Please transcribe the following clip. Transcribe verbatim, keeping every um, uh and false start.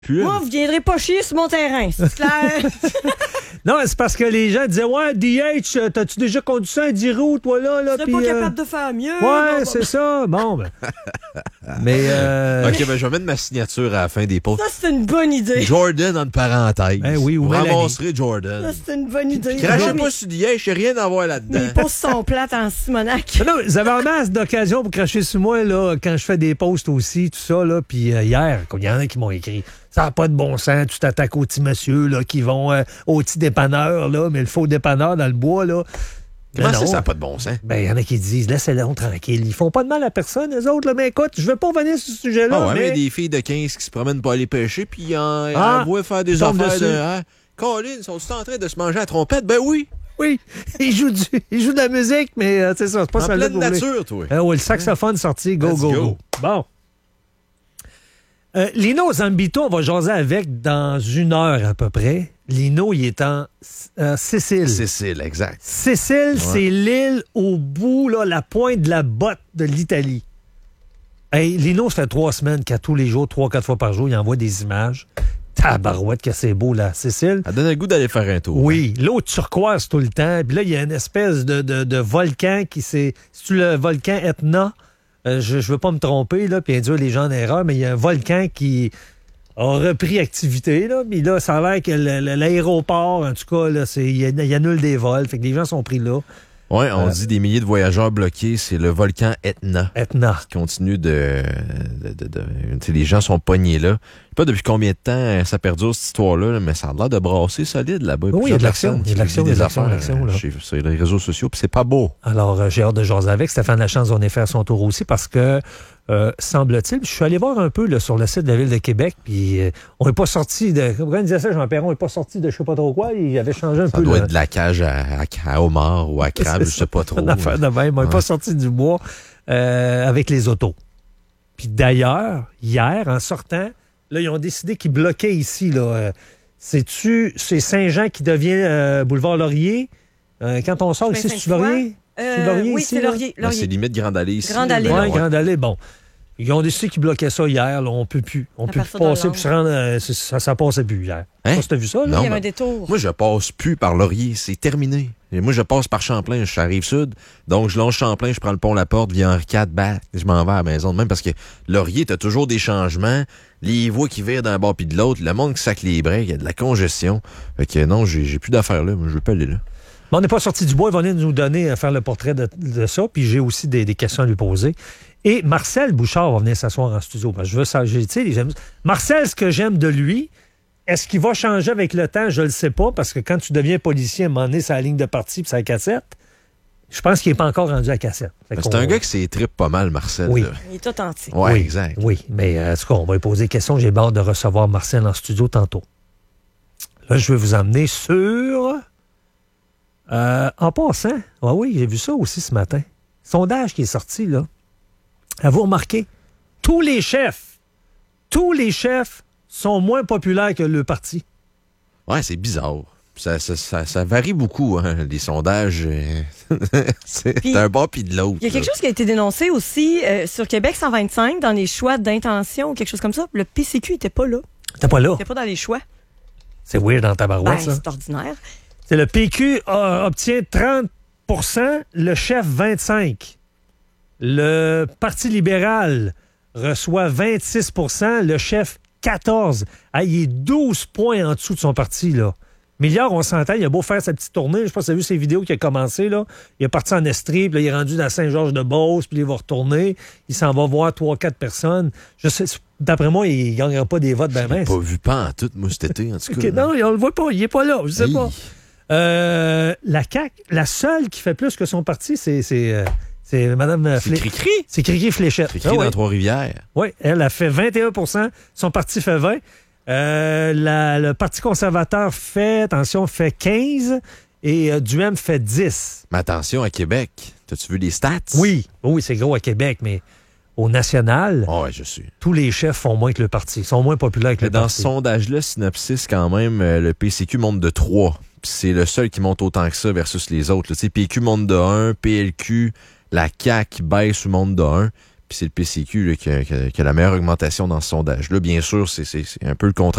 Puis, moi, vous viendrez pas chier sur mon terrain, c'est clair. Non, c'est parce que les gens disaient, ouais, D H, t'as-tu déjà conduit ça un dix roues, toi, là? là Tu pis, pas euh... capable de faire mieux. Ouais, non, c'est non. ça. Bon, ben. Mais, euh... OK, ben, je vais mettre ma signature à la fin des posts. Ça, c'est une bonne idée. Jordan, entre parenthèses. Ben oui, ou Vous Mélanie. ramasserez Jordan. Ça, c'est une bonne idée. Crachez Mes- pas sur D H, j'ai rien à voir là-dedans. Mes posts sont plates en Simonac. Non, vous avez en masse d'occasions pour cracher sur moi, là, quand je fais des posts aussi, tout ça, là. Puis euh, hier, il y en a qui m'ont écrit, ça n'a pas de bon sens, tu t'attaques aux petits monsieur, là, qui vont euh, aux petits dépanneurs, là, mais le faux dépanneur dans le bois, là. Comment Ben ça, non. ça n'a pas de bon sens? Ben, il y en a qui disent, laissez-les tranquille. Ils font pas de mal à personne, eux autres, là. Mais écoute, je veux pas revenir sur ce sujet-là. Ah ouais, mais il y mais... a des filles de quinze qui se promènent pas aller pêcher, puis en Ah, voient faire des tombent affaires dessus. de. Hein, Colin, sont-ils en train de se manger à la trompette? Ben oui! Oui, ils jouent, du... ils jouent de la musique, mais euh, c'est ça, c'est pas En ça. pleine nature, toi. Euh, oui, le saxophone sorti, go, Let's go, go, go. Bon. Euh, Lino Zambito, on va jaser avec dans une heure à peu près. Lino, il est en euh, Sicile. Cécile, exact. Sicile, c'est l'île au bout, là, la pointe de la botte de l'Italie. Hey, Lino, ça fait trois semaines qu'à tous les jours, trois, quatre fois par jour, il envoie des images. Tabarouette que c'est beau, la Sicile. Ça donne le goût d'aller faire un tour. Oui, l'eau turquoise tout le temps. Puis là, il y a une espèce de, de, de volcan qui s'est... C'est-tu le volcan Etna? Euh, je ne veux pas me tromper, là, puis induire les gens en erreur, mais il y a un volcan qui a repris activité, là. Puis là, ça a l'air que le- le- l'aéroport, en tout cas, là, c'est, il, il annule des vols. Fait que les gens sont pris là. Oui, on Euh, dit des milliers de voyageurs bloqués, c'est le volcan Etna Etna. qui continue de... de, de, de- tu sais, les gens sont pognés là. Je sais pas depuis combien de temps ça perdure, cette histoire-là, là, mais ça a l'air de brasser solide là-bas. Oui, il y a de l'action, Personnes il y a de l'action, qui il y a de vivent l'action, des de l'action, là. affaires, euh, Sur les réseaux sociaux, puis c'est pas beau. Alors, euh, j'ai hâte de jaser avec. Stéphane Lachance va venir faire son tour aussi parce que, euh, semble-t-il, je suis allé voir un peu là, sur le site de la Ville de Québec, puis euh, on n'est pas sorti de... Comment il disait ça, Jean Perron, on n'est pas sorti de je sais pas trop quoi. Il avait changé un Ça peu... doit le- être de la cage à, à, à homard ou à crabe, je sais pas trop. Une affaire de même. On n'est Ouais. pas sorti du bois euh, avec les autos. Puis d'ailleurs, hier, en sortant, là, ils ont décidé qu'ils bloquaient ici. Là, euh, c'est-tu, c'est Saint-Jean qui devient euh, boulevard Laurier? Euh, quand on sort Ben, ici, c'est Sainte-Foy. Laurier? Euh, C'est Laurier oui, ici, c'est là? Laurier. Ben, Laurier. c'est limite Grande Allée ici. Grande là, Allée, mais Oui, là, ouais. Grande Allée. Bon. Ils ont décidé qu'ils bloquaient ça hier. Là. On peut plus. On À peut plus partir de passer Londres. puis se rendre. euh, c'est- ça, ça passait plus hier. Hein? Je sais pas si t'as vu ça, là? Non, Il y avait mais- un détour. Moi, je passe plus par Laurier. C'est terminé. Et moi, je passe par Champlain. Je suis à Rive-Sud. Donc, je longe Champlain, je prends le pont La Porte, via Henri quatre, bah, je m'en vais à la maison de même parce que Laurier, t'as toujours des changements. Les voies qui virent d'un bord puis de l'autre. Le monde qui sac les breaks. Il y a de la congestion. Fait que non, j'ai j'ai plus d'affaires là. Moi, je veux pas aller là. Mais on n'est pas sorti du bois. Il va venir nous donner, à faire le portrait de, de ça. Puis j'ai aussi des, des questions à lui poser. Et Marcel Bouchard va venir s'asseoir en studio. Parce que je veux ça. j'ai- tu sais, j'aime- Marcel, ce que j'aime de lui, est-ce qu'il va changer avec le temps? Je ne le sais pas. Parce que quand tu deviens policier, à un moment donné, c'est la ligne de partie puis c'est la cassette. Je pense qu'il n'est pas encore rendu à cassette. Fait Ben, qu'on- c'est un gars qui s'est trip pas mal, Marcel. Oui. là. Il est authentique. Ouais, oui, exact. Oui, mais euh, en tout cas, on va lui poser des questions. J'ai hâte de recevoir Marcel en studio tantôt. Là, je vais vous emmener sur... Euh, en passant, ah oui, j'ai vu ça aussi ce matin. Sondage qui est sorti, là. Avez-vous remarqué? Tous les chefs, tous les chefs sont moins populaires que le parti. Ouais, c'est bizarre. Ça, ça, ça, ça varie beaucoup, hein, les sondages. euh, c'est Puis, d'un bord puis de l'autre. Il y a quelque là. chose qui a été dénoncé aussi euh, sur Québec cent vingt-cinq, dans les choix d'intention ou quelque chose comme ça. Le P C Q n'était pas là. T'es pas là. Il n'était pas dans les choix. C'est weird dans ta Ben, barouette, ça. c'est ordinaire. C'est le P Q euh, obtient trente pour cent, le chef vingt-cinq. Le Parti libéral reçoit vingt-six pour cent, le chef quatorze. Ah, il est douze points en dessous de son parti, là. Milliard, on s'entend, il a beau faire sa petite tournée. Je sais pas si tu as vu ses vidéos qui a commencé, là. Il est parti en Estrie, puis là, il est rendu dans Saint-Georges-de-Beauce, puis il va retourner. Il s'en va voir trois, quatre personnes. Je sais, d'après moi, il ne gagnera pas des votes ben J'ai minces. pas vu pas en tout, moi, cet été, en tout Ok, cas. non, on le voit pas. Il est pas là. Je sais Hey. pas. Euh, la C A Q, la seule qui fait plus que son parti, c'est c'est euh, c'est Mme C'est Flé- Cricri. C'est Cricri Fléchette. Cricri Ah dans ouais. Trois-Rivières. Oui, elle a fait vingt et un pour cent. Son parti fait vingt. Euh, la- le Parti conservateur fait, attention, fait quinze. Et euh, Duhem fait dix. Mais attention, à Québec, t'as-tu vu les stats? Oui, oui, c'est gros à Québec, mais au national, Oh, ouais, je suis. tous les chefs font moins que le parti. Ils sont moins populaires que Mais le dans parti. ce sondage-là, Synopsis, quand même, euh, le P C Q monte de trois. Puis c'est le seul qui monte autant que ça versus les autres. là. Tu sais, P Q monte de un, P L Q, la C A Q baisse ou monte de un. puis c'est le P C Q là, qui, a, qui, a, qui a la meilleure augmentation dans ce sondage-là. Bien sûr, c'est, c'est, c'est un peu le contraire